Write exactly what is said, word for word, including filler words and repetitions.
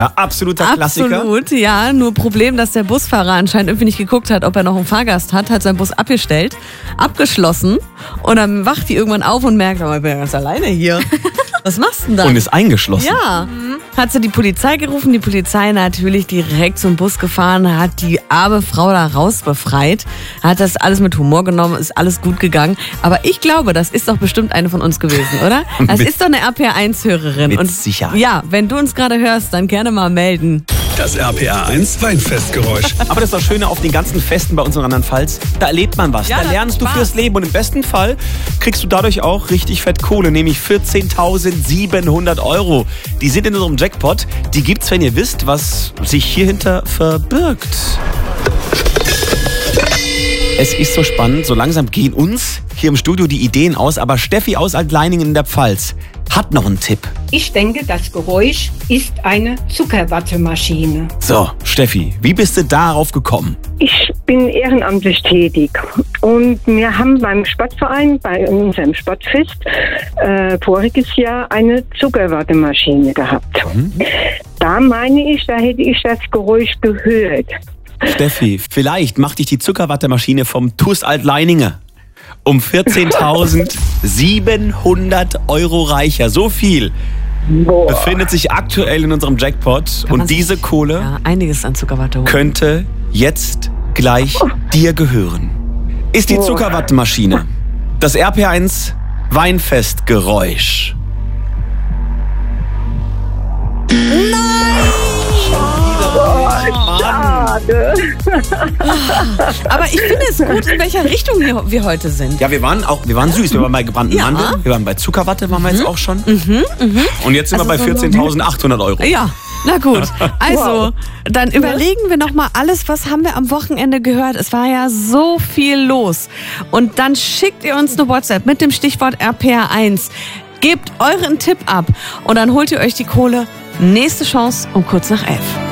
Ja, absoluter Klassiker. Absolut, ja. Nur Problem, dass der Busfahrer anscheinend irgendwie nicht geguckt hat, ob er noch einen Fahrgast hat, hat seinen Bus abgestellt, abgeschlossen und dann wacht die irgendwann auf und merkt, oh, ich bin ja ganz alleine hier. Was machst du denn da? Und ist eingeschlossen. Ja, mhm. Hat sie die Polizei gerufen, die Polizei natürlich direkt zum Bus gefahren, hat die arme Frau da raus befreit, hat das alles mit Humor genommen, ist alles gut gegangen. Aber ich glaube, das ist doch bestimmt eine von uns gewesen, oder? Das ist doch eine R P R eins Hörerin. Mit und Sicherheit. Ja, wenn du uns gerade hörst, dann gerne mal melden. Das R P R eins Weinfestgeräusch. Aber das ist das Schöne auf den ganzen Festen bei uns in Rheinland-Pfalz. Da erlebt man was. Ja, da das lernst du Spaß. fürs Leben. Und im besten Fall kriegst du dadurch auch richtig fett Kohle, nämlich vierzehntausendsiebenhundert Euro. Die sind in unserem Jackpot. Die gibt's, wenn ihr wisst, was sich hierhinter verbirgt. Es ist so spannend. So langsam gehen uns hier im Studio die Ideen aus. Aber Steffi aus Altleiningen in der Pfalz hat noch einen Tipp. Ich denke, das Geräusch ist eine Zuckerwattemaschine. So, Steffi, wie bist du darauf gekommen? Ich bin ehrenamtlich tätig und wir haben beim Sportverein, bei unserem Sportfest, äh, voriges Jahr eine Zuckerwattemaschine gehabt. Mhm. Da meine ich, da hätte ich das Geräusch gehört. Steffi, vielleicht macht dich die Zuckerwattemaschine vom T U S Altleiningen um vierzehntausendsiebenhundert Euro reicher. So viel Boah. befindet sich aktuell in unserem Jackpot. Kann man Und diese sich, Kohle ja, einiges an Zuckerwatte holen. könnte jetzt gleich dir gehören. Ist die Boah. Zuckerwattemaschine das R P R eins Weinfestgeräusch? Schade. Aber ich finde es gut, in welcher Richtung wir, wir heute sind. Ja, wir waren auch, wir waren süß. Wir waren bei gebrannten Ja. Mandeln, wir waren bei Zuckerwatte, waren wir jetzt auch schon. Mhm, mhm. Und jetzt sind Also wir bei so- vierzehntausendachthundert Euro. Ja, na gut. Also, Wow. dann überlegen wir noch mal alles, was haben wir am Wochenende gehört. Es war ja so viel los. Und dann schickt ihr uns eine WhatsApp mit dem Stichwort R P R eins. Gebt euren Tipp ab und dann holt ihr euch die Kohle. Nächste Chance um kurz nach elf.